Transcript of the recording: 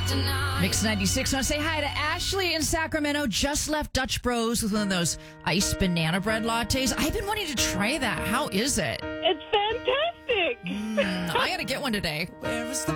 Mix 96. I want to say hi to Ashley in Sacramento. Just left Dutch Bros with one of those iced banana bread lattes. I've been wanting to try that. How is it? It's fantastic. I got to get one today. Where is the